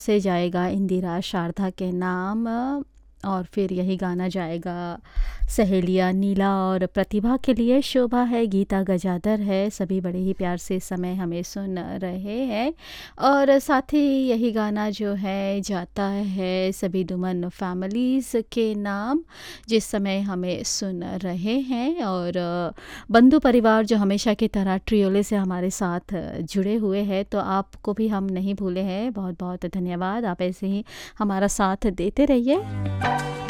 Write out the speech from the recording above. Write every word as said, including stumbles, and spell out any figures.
से जाएगा इंदिरा शारदा के नाम अ, और फिर यही गाना जाएगा सहेलिया नीला और प्रतिभा के लिए। शोभा है, गीता गजादर है, सभी बड़े ही प्यार से इस समय हमें सुन रहे हैं। और साथ ही यही गाना जो है जाता है सभी दुमन फैमिलीज़ के नाम, जिस समय हमें सुन रहे हैं। और अ, बंधु परिवार जो हमेशा की तरह ट्रियोले से हमारे साथ जुड़े हुए हैं, तो आपको भी हम नहीं भूले हैं। बहुत बहुत धन्यवाद, आप ऐसे ही हमारा साथ देते रहिए।